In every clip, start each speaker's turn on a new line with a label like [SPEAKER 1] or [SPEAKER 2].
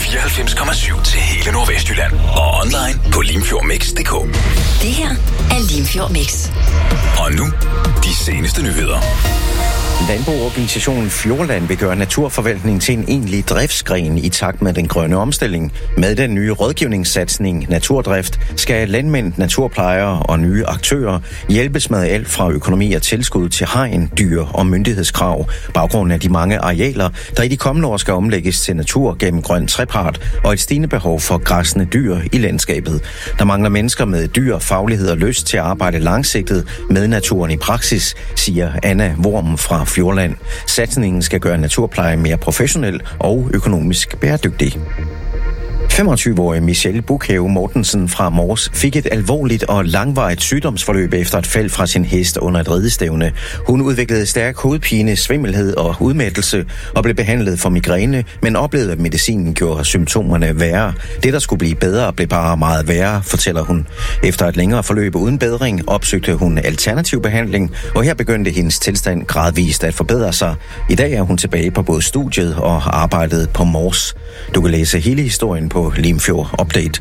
[SPEAKER 1] 94,7 til hele Nordvestjylland. Og online på limfjordmix.dk.
[SPEAKER 2] Det her er Limfjord Mix.
[SPEAKER 1] Og nu, de seneste nyheder.
[SPEAKER 3] Landboorganisationen Fjordland vil gøre naturforvaltning til en egentlig driftsgren i takt med den grønne omstilling. Med den nye rådgivningssatsning Naturdrift skal landmænd, naturplejere og nye aktører hjælpes med alt fra økonomi og tilskud til hegn, dyr og myndighedskrav. Baggrunden af de mange arealer, der i de kommende år skal omlægges til natur gennem grøn trepart og et stigende behov for græssende dyr i landskabet. Der mangler mennesker med dyr, faglighed og lyst til at arbejde langsigtet med naturen i praksis, siger Anna Worm fra Fjordland. Satsningen skal gøre naturpleje mere professionel og økonomisk bæredygtig. 25-årige Michelle Bukhave Mortensen fra Mors fik et alvorligt og langvarigt sygdomsforløb efter et fald fra sin hest under et ridestævne. Hun udviklede stærk hovedpine, svimmelhed og udmattelse og blev behandlet for migræne, men oplevede, at medicinen gjorde symptomerne værre. Det, der skulle blive bedre, blev bare meget værre, fortæller hun. Efter et længere forløb uden bedring opsøgte hun alternativ behandling, og her begyndte hendes tilstand gradvist at forbedre sig. I dag er hun tilbage på både studiet og arbejdet på Mors. Du kan læse hele historien på Limfjord Update.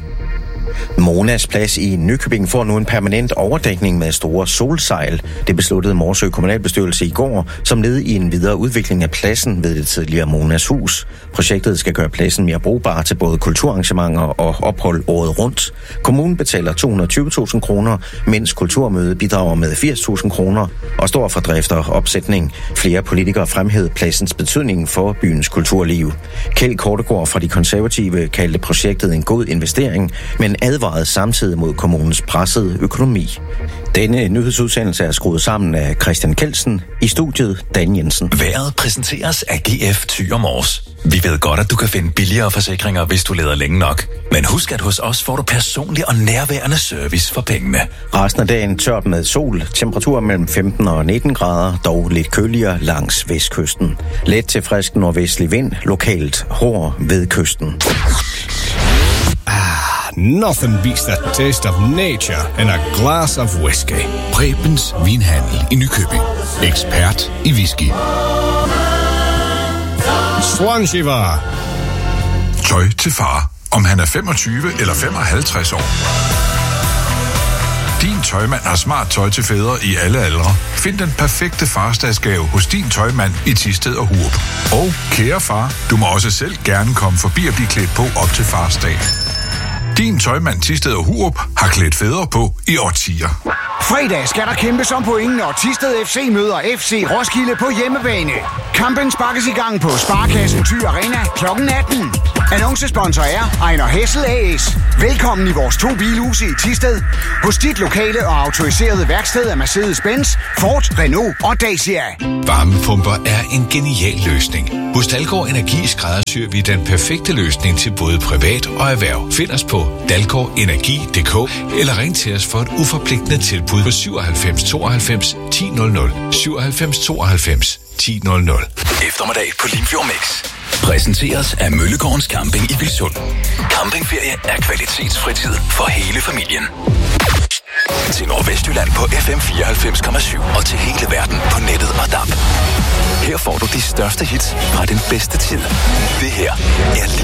[SPEAKER 3] Monas Plads i Nykøbing får nu en permanent overdækning med store solsejl. Det besluttede Morsø kommunalbestyrelse i går, som led i en videre udvikling af pladsen ved det tidligere Monas Hus. Projektet skal gøre pladsen mere brugbar til både kulturarrangementer og ophold året rundt. Kommunen betaler 220.000 kroner, mens Kulturmødet bidrager med 80.000 kroner og står for drift og opsætning. Flere politikere fremhævede pladsens betydning for byens kulturliv. Kjeld Kortegård fra De Konservative kaldte projektet en god investering, men advarede samtidig mod kommunens pressede økonomi. Denne nyhedsudsendelse er skruet sammen af Christian Kelsen, i studiet Dan Jensen.
[SPEAKER 1] Vejret præsenteres af GF Thyre Mors. Vi ved godt, at du kan finde billigere forsikringer, hvis du leder længe nok. Men husk, at hos os får du personlig og nærværende service for pengene.
[SPEAKER 3] Resten af dagen tørt med sol, temperaturer mellem 15 og 19 grader, dog lidt køligere langs vestkysten. Let til frisk nordvestlig vind, lokalt hård ved kysten.
[SPEAKER 4] Nothing beats the taste of nature and a glass of whiskey.
[SPEAKER 5] Prebens Vinhandel i Nykøbing. Ekspert i whisky.
[SPEAKER 4] Swanshiva.
[SPEAKER 5] Tøj til far, om han er 25 eller 55 år. Din tøjmand har smart tøj til fædre i alle aldre. Find den perfekte farsdagsgave hos din tøjmand i Thisted og Hurup. Og kære far, du må også selv gerne komme forbi og blive klædt på op til farsdag. Din tøjmand Thisted og Hurup har klædt fædre på i årtier.
[SPEAKER 6] Fredag skal der kæmpes om pointen, og Thisted FC møder FC Roskilde på hjemmebane. Kampen sparkes i gang på Sparkassen Thy Arena kl. 18. Annoncesponsor er Ejner Hessel AS. Velkommen i vores 2 bilhuse i Thisted. Hos dit lokale og autoriserede værksted af Mercedes-Benz, Ford, Renault og Dacia.
[SPEAKER 5] Varmepumper er en genial løsning. Hos Dalgaard Energi skræddersyr vi den perfekte løsning til både privat og erhverv. Find os på dalgaardenergi.dk eller ring til os for et uforpligtende tilbud på 97 92 1000. 97 92 1000.
[SPEAKER 1] Eftermiddag på Limfjord Mix. Præsenteres af Møllegårdens Camping i Vilsund. Campingferie er kvalitetsfritid for hele familien. Til Nordvestjylland på FM 94,7 og til hele verden på nettet og DAB. Her får du de største hits fra den bedste tid. Det her er